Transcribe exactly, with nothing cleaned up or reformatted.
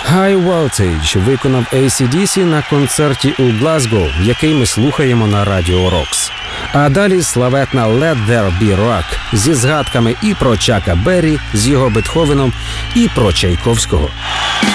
High Voltage виконав ей сі ді сі на концерті у Глазго, який ми слухаємо на Радіо Рокс. А далі славетна Let There Be Rock зі згадками і про Чака Беррі з його Бетховеном, і про Чайковського.